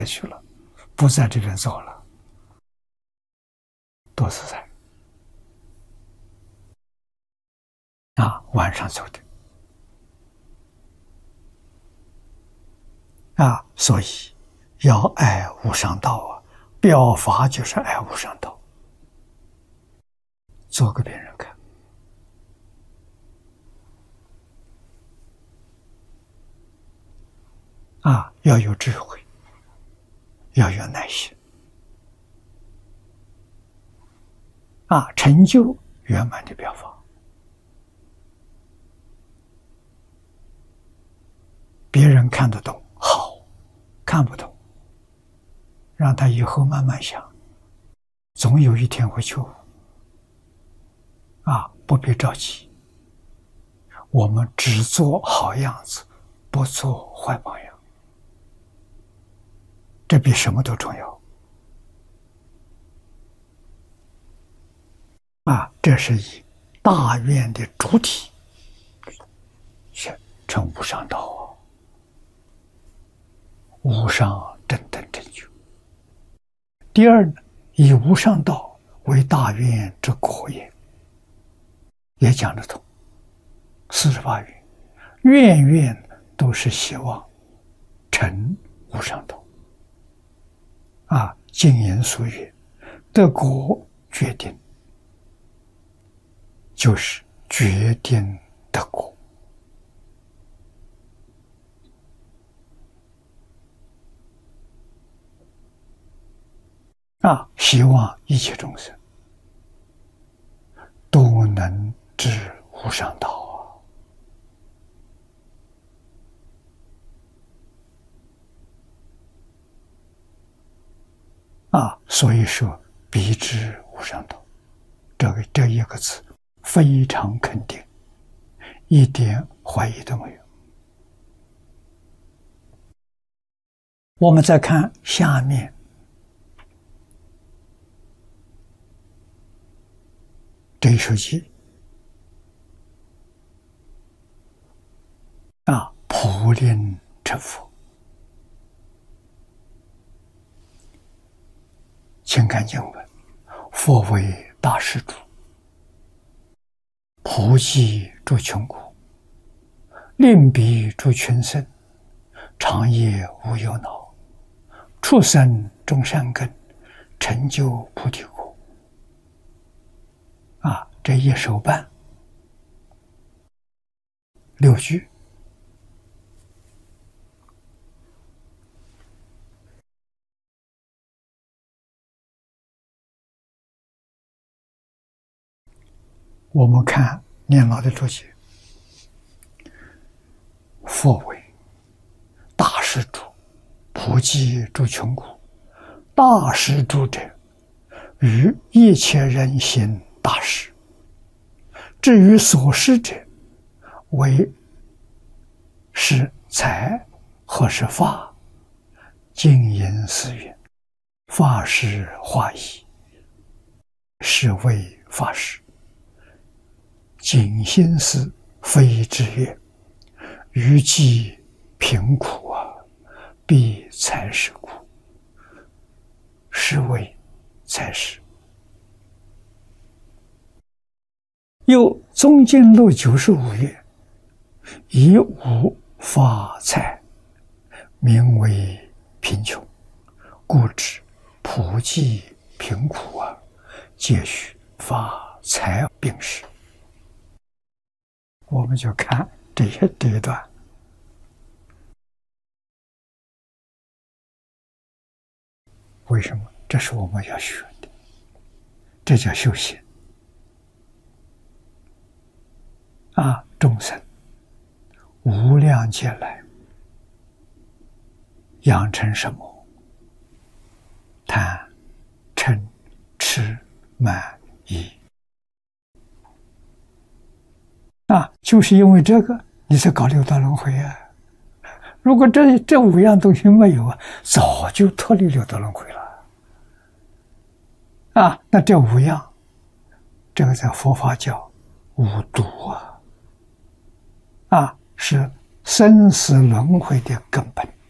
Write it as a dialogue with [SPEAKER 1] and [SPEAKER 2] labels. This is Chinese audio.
[SPEAKER 1] 去了，不在这边做了，多自在啊！晚上走的啊，所以要爱无上道啊，表法就是爱无上道，做给别人看啊，要有智慧，要有耐心啊，成就圆满的表法。别人看得懂好，看不懂，让他以后慢慢想，总有一天会觉悟啊，不必着急。我们只做好样子，不做坏榜样，这比什么都重要啊！这是以大愿的主体成无上道啊，无上正等正觉。第二呢，以无上道为大愿之果也，也讲得通。48愿，愿愿都是希望成无上道啊。经言俗语，得果决定，就是决定得果啊！希望一切众生都能知无上道啊！所以说必知无上道，这一个字非常肯定，一点怀疑都没有。我们再看下面这一首偈啊，普令成佛。请看经文：佛为大施主，普济诸穷苦，令彼诸群生，长夜无忧恼，畜生种善根，成就菩提果。啊，这一首半6句，我们看念老的注解：佛为大施主，普济诸穷苦。大施主者，于一切人行大施。至于所施者，为是财或是法，经言思源，法施化义，是为法施。谨心思非之曰：余既贫苦啊，必财施苦，是为财施。又中经录95曰：以无发财，名为贫穷，故知普济贫苦啊，皆须发财并施。我们就看这一段，为什么？这是我们要学的，这叫修行啊！众生无量劫来养成什么？贪、嗔、痴、慢、疑啊！就是因为这个，你才搞六道轮回啊！如果这5样东西没有啊，早就脱离六道轮回了啊！那这5样，这个在佛法叫五毒啊，是生死轮回的根本。